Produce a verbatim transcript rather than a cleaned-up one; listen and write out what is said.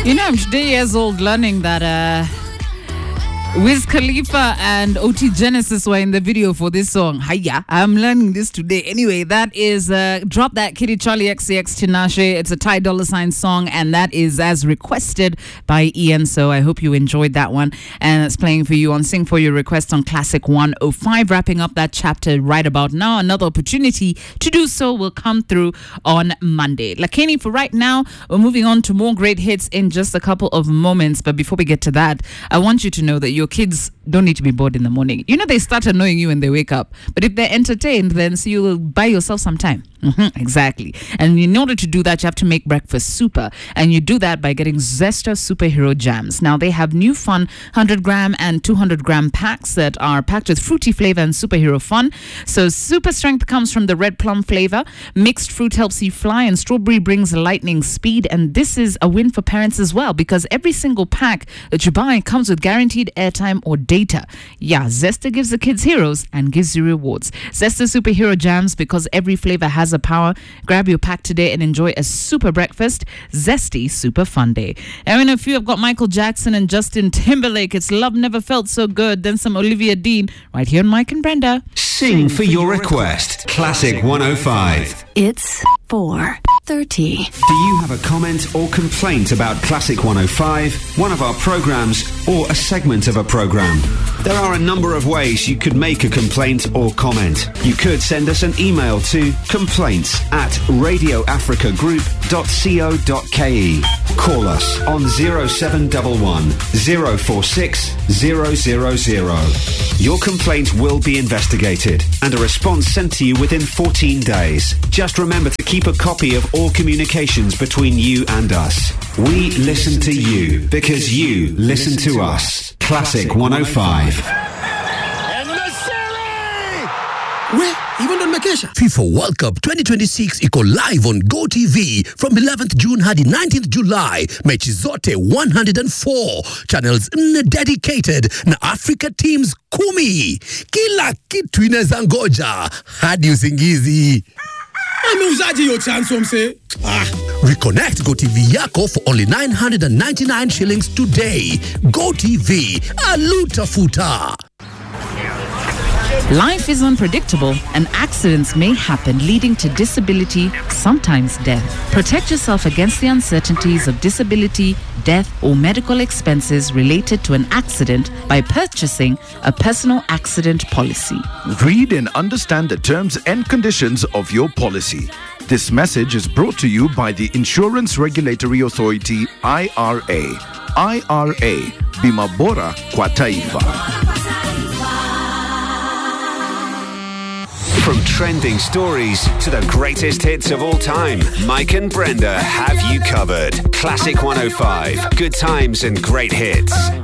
You know, I'm today years old learning that uh, Wiz Khalifa and O T Genesis were in the video for this song. Hiya, I'm learning this today. Anyway, that is uh, Drop That Kitty Charlie X C X Tinashe. It's a Ty Dolla Sign song, and that is as requested by Ian. So I hope you enjoyed that one. And it's playing for you on Sing For Your Request on Classic one oh five. Wrapping up that chapter right about now. Another opportunity to do so will come through on Monday. Lakini, for right now, we're moving on to more great hits in just a couple of moments. But before we get to that, I want you to know that your kids don't need to be bored in the morning. You know, they start annoying you when they wake up. But if they're entertained, then so you will buy yourself some time. Mm-hmm, exactly. And in order to do that, you have to make breakfast super. And you do that by getting Zesta Superhero Jams. Now, they have new fun one hundred gram and two hundred gram packs that are packed with fruity flavor and superhero fun. So super strength comes from the red plum flavor. Mixed fruit helps you fly, and strawberry brings lightning speed. And this is a win for parents as well, because every single pack that you buy comes with guaranteed airtime or data. Yeah, Zesta gives the kids heroes and gives you rewards. Zesta Superhero Jams, because every flavor has a power. Grab your pack today and enjoy a super breakfast. Zesty Super Fun Day. And in a few, I've got Michael Jackson and Justin Timberlake. It's Love Never Felt So Good. Then some Olivia Dean right here on Mike and Brenda. Sing for your request. Classic one oh five. It's four thirty. Do you have a comment or complaint about Classic one oh five, one of our programs, or a segment of a program? There are a number of ways you could make a complaint or comment. You could send us an email to complaints at radio africa group dot co dot ke. Call us on zero seven one one, zero four six, zero zero zero. Your complaint will be investigated and a response sent to you within fourteen days. Just remember to keep a copy of all communications between you and us. We listen to you because you listen to us. Classic one oh five. And the series! Where? Even on vacation? FIFA World Cup twenty twenty-six iko live on GoTV from eleventh June hadi nineteenth July. Mechi zote one hundred four. Channels nne dedicated na Africa teams kumi. Kila kitu inaweza ngoja hadi usingizi. Ameuzaji yo chance umse. Ah. Reconnect GoTV yako for only nine hundred ninety-nine shillings today. GoTV, aluta futa. Life is unpredictable and accidents may happen, leading to disability, sometimes death. Protect yourself against the uncertainties of disability, death, or medical expenses related to an accident by purchasing a personal accident policy. Read and understand the terms and conditions of your policy. This message is brought to you by the Insurance Regulatory Authority, I R A. I R A, Bima Bora kwa Taifa. From trending stories to the greatest hits of all time, Mike and Brenda have you covered. Classic one oh five. Good times and great hits.